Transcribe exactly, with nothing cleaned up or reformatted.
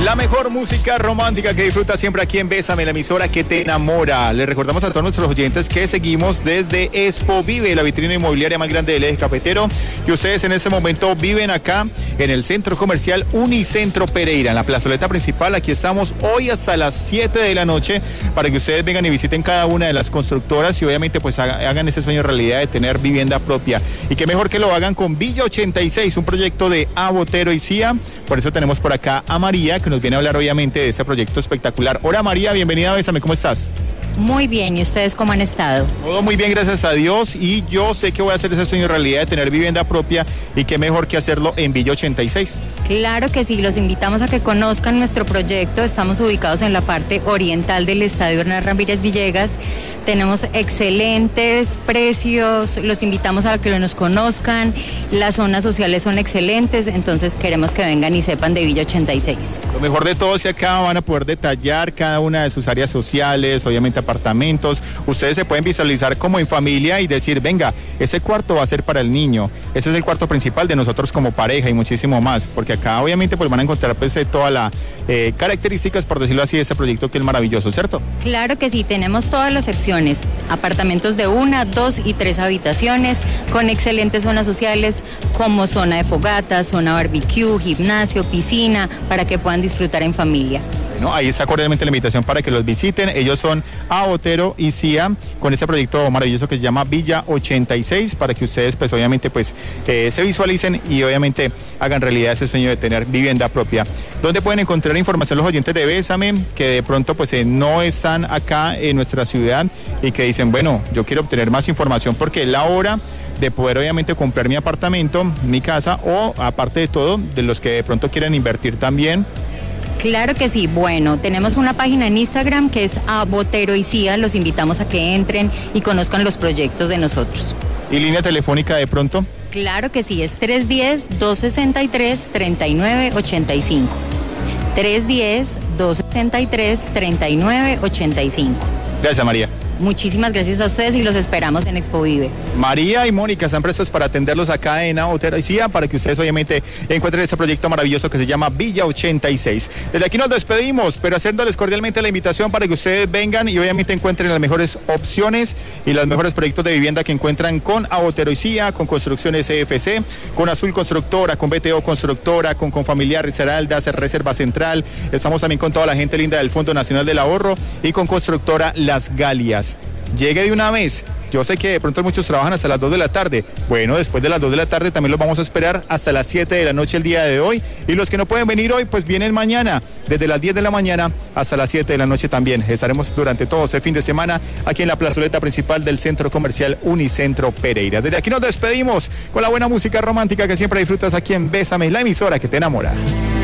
La mejor música romántica que disfruta siempre aquí en Bésame, la emisora que te enamora. Les recordamos a todos nuestros oyentes que seguimos desde Expo Vive, la vitrina inmobiliaria más grande del eje cafetero, y ustedes en este momento viven acá en el centro comercial Unicentro Pereira, en la plazoleta principal. Aquí estamos hoy hasta las siete de la noche para que ustedes vengan y visiten cada una de las constructoras y obviamente pues hagan ese sueño realidad de tener vivienda propia. Y qué mejor que lo hagan con Villa ochenta y seis, un proyecto de A. Botero y Cía. Por eso tenemos por acá a María, que nos viene a hablar obviamente de este proyecto espectacular. Hola María, bienvenida a Bésame, ¿cómo estás? Muy bien, ¿y ustedes cómo han estado? Todo muy bien, gracias a Dios, y yo sé que voy a hacer ese sueño realidad de tener vivienda propia, y qué mejor que hacerlo en Villa ochenta y seis. Claro que sí, los invitamos a que conozcan nuestro proyecto. Estamos ubicados en la parte oriental del Estadio Hernán Ramírez Villegas. Tenemos excelentes precios, los invitamos a que nos conozcan, las zonas sociales son excelentes, entonces queremos que vengan y sepan de Villa ochenta y seis. Lo mejor de todo es que acá van a poder detallar cada una de sus áreas sociales, obviamente apartamentos. Ustedes se pueden visualizar como en familia y decir, venga, ese cuarto va a ser para el niño, ese es el cuarto principal de nosotros como pareja y muchísimo más, porque acá obviamente pues van a encontrar pues todas las eh, características, por decirlo así, de este proyecto que es maravilloso, ¿cierto? Claro que sí, tenemos todas las opciones. Apartamentos de una, dos y tres habitaciones con excelentes zonas sociales como zona de fogata, zona barbecue, gimnasio, piscina, para que puedan disfrutar en familia. Bueno, ahí está cordialmente la invitación para que los visiten. Ellos son A. Botero y Cía, con este proyecto maravilloso que se llama Villa ochenta y seis, para que ustedes pues obviamente pues eh, se visualicen y obviamente hagan realidad ese sueño de tener vivienda propia. ¿Dónde pueden encontrar información los oyentes de Bésame que de pronto pues eh, no están acá en nuestra ciudad y que dicen, bueno, yo quiero obtener más información porque es la hora de poder obviamente comprar mi apartamento, mi casa, o aparte de todo, de los que de pronto quieren invertir también? Claro que sí, bueno, tenemos una página en Instagram que es A. Botero y Cía, los invitamos a que entren y conozcan los proyectos de nosotros. ¿Y línea telefónica de pronto? Claro que sí, es tres uno cero, dos seis tres, tres nueve ocho cinco. tres uno cero, dos seis tres, tres nueve ocho cinco. Gracias, María. Muchísimas gracias a ustedes y los esperamos en Expo Vive. María y Mónica están prestos para atenderlos acá en A. Botero y Cía, para que ustedes obviamente encuentren este proyecto maravilloso que se llama Villa ochenta y seis. Desde aquí nos despedimos, pero haciéndoles cordialmente la invitación para que ustedes vengan y obviamente encuentren las mejores opciones y los mejores proyectos de vivienda que encuentran con A. Botero y Cía, con Construcciones C F C, con Azul Constructora, con B T O Constructora, con Confamiliar Risaraldas, Reserva Central. Estamos también con toda la gente linda del Fondo Nacional del Ahorro y con Constructora Las Galias. Llegue de una vez. Yo sé que de pronto muchos trabajan hasta las dos de la tarde. Bueno, después de las dos de la tarde también los vamos a esperar hasta las siete de la noche el día de hoy. Y los que no pueden venir hoy, pues vienen mañana, desde las diez de la mañana hasta las siete de la noche también. Estaremos durante todo ese fin de semana aquí en la plazoleta principal del centro comercial Unicentro Pereira. Desde aquí nos despedimos con la buena música romántica que siempre disfrutas aquí en Bésame, la emisora que te enamora.